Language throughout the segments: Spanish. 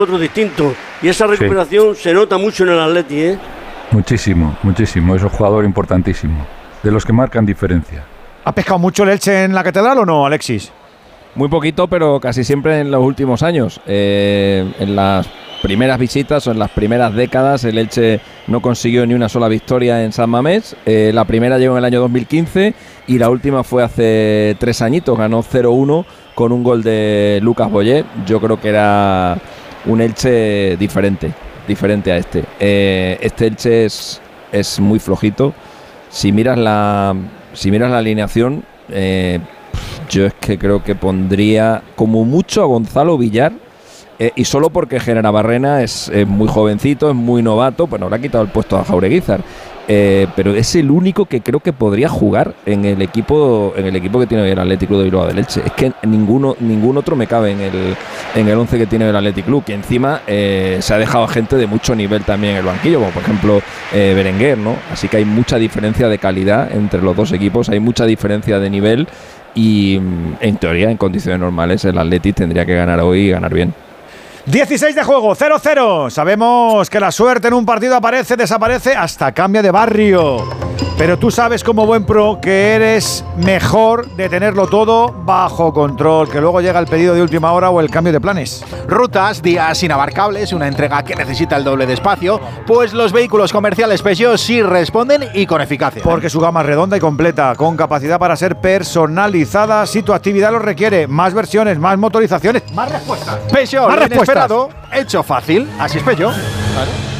otro distinto. Y esa recuperación se nota mucho en el Atleti, ¿eh? Muchísimo, muchísimo. Es un jugador importantísimo. De los que marcan diferencia. ¿Ha pescado mucho el Elche en la Catedral o no, Alexis? Muy poquito, pero casi siempre en los últimos años. En las primeras visitas o en las primeras décadas el Elche no consiguió ni una sola victoria en San Mamés. La primera llegó en el año 2015 y la última fue hace 3 añitos. Ganó 0-1 con un gol de Lucas Boyé. Yo creo que era un Elche diferente a este. Este Elche es muy flojito. Si miras la alineación, yo es que creo que pondría como mucho a Gonzalo Villar, y solo porque Navarrena es muy jovencito, es muy novato, pues no le ha quitado el puesto a Jaureguizar, pero es el único que creo que podría jugar en el equipo que tiene el Athletic Club de Bilbao del Elche. Es que ningún otro me cabe en el 11 que tiene el Athletic Club, que encima se ha dejado gente de mucho nivel también en el banquillo, como por ejemplo Berenguer, ¿no? Así que hay mucha diferencia de calidad entre los dos equipos, hay mucha diferencia de nivel y en teoría, en condiciones normales, el Athletic tendría que ganar hoy y ganar bien. 16 de juego, 0-0. Sabemos que la suerte en un partido aparece, desaparece, hasta cambia de barrio. Pero tú sabes como buen pro que eres mejor de tenerlo todo bajo control, que luego llega el pedido de última hora o el cambio de planes. Rutas, días inabarcables, una entrega que necesita el doble de espacio, pues los vehículos comerciales Peugeot sí responden y con eficacia. Porque su gama es redonda y completa, con capacidad para ser personalizada si tu actividad lo requiere. Más versiones, más motorizaciones, más respuestas. Peugeot, más respuestas. Inesperado, hecho fácil, así es Peugeot. Vale.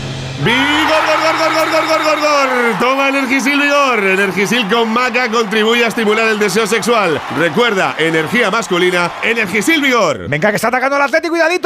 ¡Vigor! Toma Energisil Vigor. Energisil con maca contribuye a estimular el deseo sexual. Recuerda, energía masculina, Energisil Vigor. Venga, que está atacando el Athletic, cuidadito,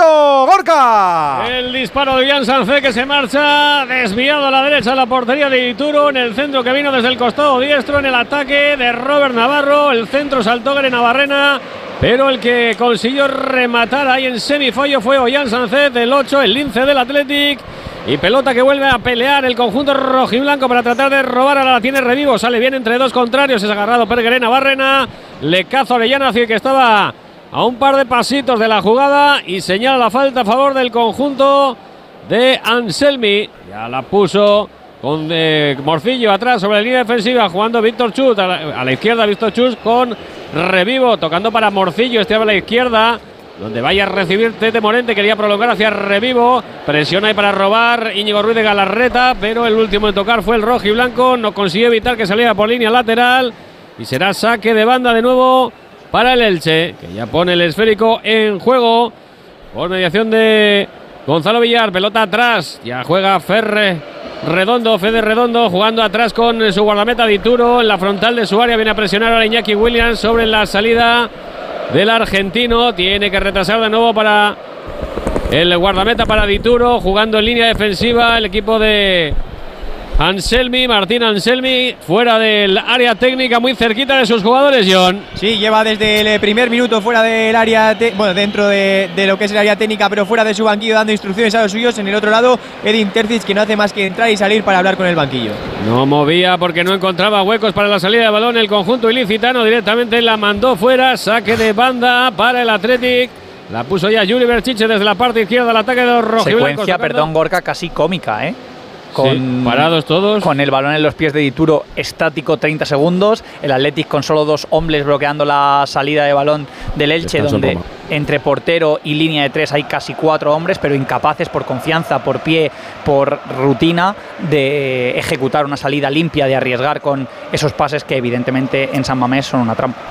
Gorka. El disparo de Jan Sanzé, que se marcha desviado a la derecha de la portería de Dituro, en el centro que vino desde el costado diestro, en el ataque de Robert Navarro. El centro saltó Navarrena, pero el que consiguió rematar ahí en semifallo fue Ollán Sánchez, del 8, el lince del Athletic. Y pelota que vuelve a pelear el conjunto rojiblanco para tratar de robar. Ahora la tiene Revivo, sale bien entre dos contrarios, es agarrado Perguerena Barrena, le caza Orellana, así que estaba a un par de pasitos de la jugada y señala la falta a favor del conjunto de Anselmi. Ya la puso con Morcillo atrás sobre la línea defensiva, jugando Víctor Chus a la izquierda, Víctor Chus con Revivo, tocando para Morcillo, este a la izquierda, donde vaya a recibir Tete Morente, quería prolongar hacia Revivo, presiona ahí para robar Íñigo Ruiz de Galarreta, pero el último en tocar fue el rojiblanco, no consiguió evitar que saliera por línea lateral y será saque de banda de nuevo para el Elche, que ya pone el esférico en juego por mediación de Gonzalo Villar. Pelota atrás, ya juega Fede Redondo jugando atrás con su guardameta Dituro en la frontal de su área, viene a presionar a Iñaki Williams sobre la salida del argentino, tiene que retrasar de nuevo para el guardameta, para Dituro, jugando en línea defensiva el equipo de Anselmi, Martín Anselmi, fuera del área técnica, muy cerquita de sus jugadores, John. Sí, lleva desde el primer minuto fuera del área, dentro de lo que es el área técnica, pero fuera de su banquillo, dando instrucciones a los suyos. En el otro lado, Edin Terzic, que no hace más que entrar y salir para hablar con el banquillo. No movía porque no encontraba huecos para la salida de balón. El conjunto ilicitano directamente la mandó fuera, saque de banda para el Athletic. La puso ya Juli Berchiche desde la parte izquierda al ataque de los rojiblancos. Secuencia, perdón, Gorka, casi cómica, ¿eh? Parados todos. Con el balón en los pies de Dituro, estático 30 segundos. El Athletic con solo 2 hombres bloqueando la salida de balón del Elche, donde entre portero y línea de 3 hay casi 4 hombres, pero incapaces por confianza, por pie, por rutina, de ejecutar una salida limpia, de arriesgar con esos pases que evidentemente en San Mamés son una trampa.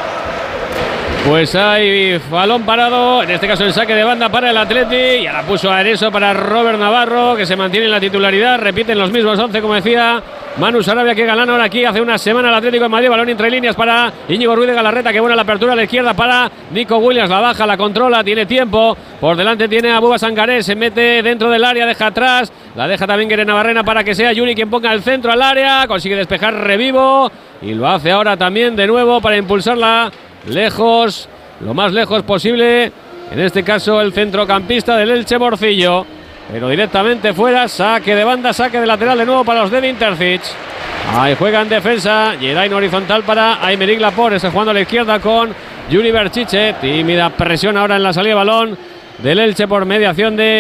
Pues hay balón parado, en este caso el saque de banda para el Athletic, y ahora puso a Areso para Robert Navarro, que se mantiene en la titularidad, repiten los mismos 11, como decía Manu Sarabia, que ganó ahora aquí hace una semana el Atlético de Madrid. Balón entre líneas para Íñigo Ruiz de Galarreta, que buena la apertura a la izquierda para Nico Williams, la baja, la controla, tiene tiempo, por delante tiene a Buba Sangaré, se mete dentro del área, deja atrás, la deja también Navarrena para que sea Yuri quien ponga el centro al área, consigue despejar Revivo, y lo hace ahora también de nuevo para impulsarla lejos, lo más lejos posible, en este caso el centrocampista del Elche, Morcillo, pero directamente fuera, saque de banda, saque de lateral de nuevo para los de Edin Terzic. Ahí juega en defensa, Geraint horizontal para Aymeric Laporte, está jugando a la izquierda con Juli Berchiche, tímida presión ahora en la salida de balón del Elche por mediación de